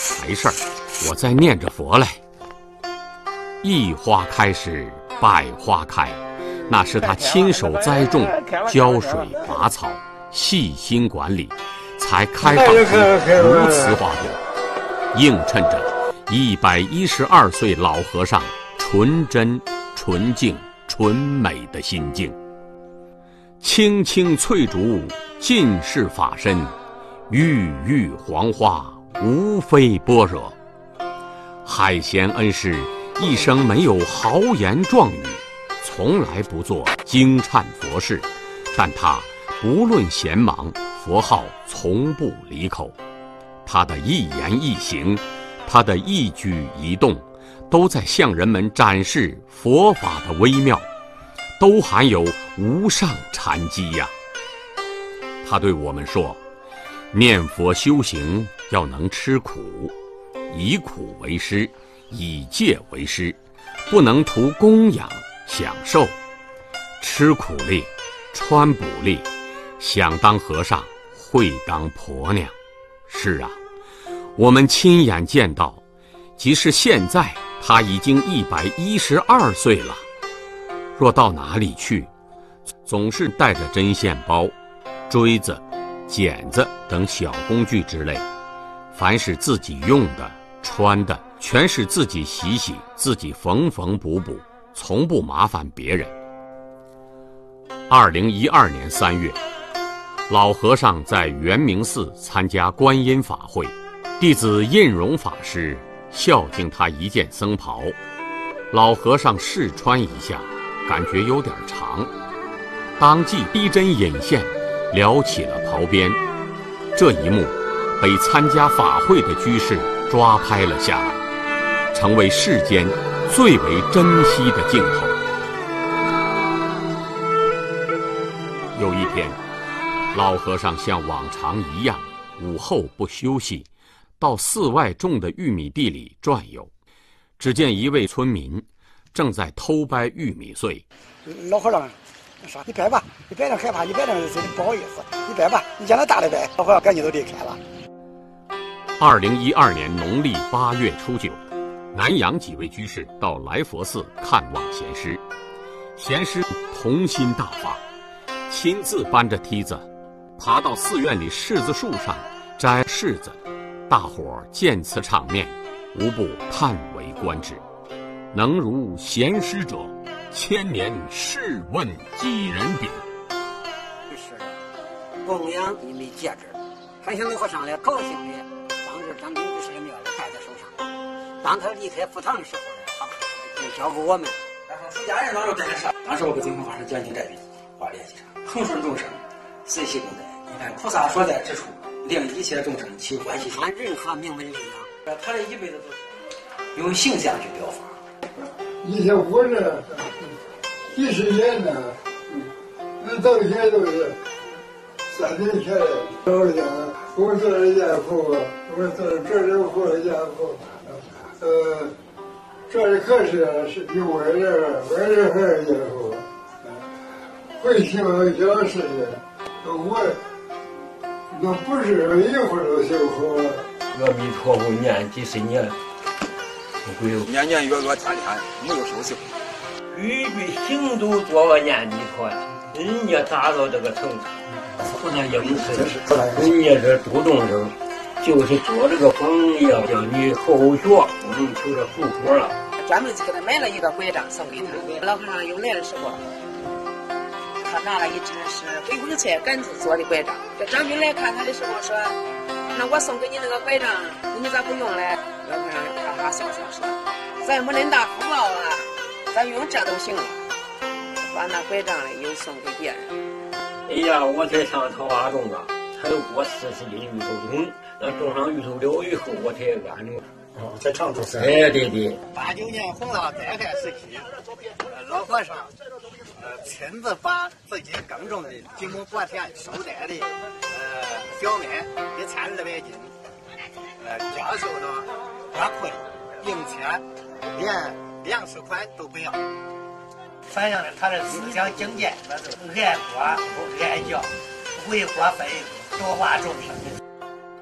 没事儿，我在念着佛嘞。一花开时，百花开，那是他亲手栽种、浇水拔草、细心管理，才开放出如此花朵，映衬着112岁老和尚纯真、纯净、纯美的心境。青青翠竹尽是法身，郁郁黄花无非般若。海贤恩师一生没有豪言壮语，从来不做惊忏佛事，但他不论闲忙，佛号从不离口。他的一言一行，他的一举一动，都在向人们展示佛法的微妙，都含有无上禅机呀。他对我们说，念佛修行要能吃苦，以苦为师，以戒为师，不能图供养享受，吃苦力，穿补力，想当和尚会当婆娘。是啊，我们亲眼见到，即使现在他已经112岁了，若到哪里去，总是带着针线包、锥子、剪子等小工具之类，凡是自己用的、穿的，全是自己洗洗，自己缝缝补补，从不麻烦别人。2012年3月，老和尚在圆明寺参加观音法会，弟子印容法师孝敬他一件僧袍，老和尚试穿一下，感觉有点长，当即逼针引线，撩起了袍边。这一幕被参加法会的居士抓拍了下来，成为世间最为珍惜的镜头。有一天，老和尚像往常一样，午后不休息，到寺外种的玉米地里转悠。只见一位村民正在偷掰玉米穗。 老和尚说：“你掰吧，你掰着害怕，你掰着不好意思，你掰吧，你将来大的掰。”老和尚赶紧都离开了。 2012年农历8月初9，南阳几位居士到来佛寺看望贤师，贤师童心大发，亲自搬着梯子爬到寺院里柿子树上摘柿子。大伙儿见此场面，无不叹为观止。能如贤师者，千年试问几人比？ 是供养你没戒指，还想老和尚来高兴的。当时张炳居士的庙也戴在手上。当他离开佛堂的时候呢，他就交给我们。 然后出家人当时真是，当时我给净空法师讲经这笔话联系上，恒顺众生，随喜共在。你看菩萨所在之处，令一切众生起欢喜心。 按任何名门力量， 他这一辈子都是用形象去表法。 以前我这几十年呢，那到现在都是3年前老家，我做了家父，我做了这里活家父，这里可是比我这还是家父，会听讲事的，我那不是一会儿都修好了。 阿弥陀佛念几十年。 年年月月天天没有休息， 句句行都做个念弥陀，人家达到这个程度，不能应试，人家这度众生，就是做这个榜样，叫你后学，我们求着福果了。 专门给他买了一个拐杖送给他，老和尚有来的时候，他拿了一只是黑红菜杆子做的拐杖。这张兵来看他的时候说：“那我送给你那个拐杖，你咋不用嘞？”老和尚哈哈笑笑说：“咱没恁大福报啊，咱用这都行了。”把那拐杖嘞又送给别人。 哎呀，我才上桃花种啊，才有过40斤芋头种，那种上芋头了以后，我才安住。 在常州山。 哎，对对。 89年洪涝灾害时期，老和尚亲自把自己耕种的几亩薄田收带的小麦1200斤，教授的花卉、银钱，连粮食款都不要，反映了他的思想境界，那是爱国不爱教，为国分多化众生。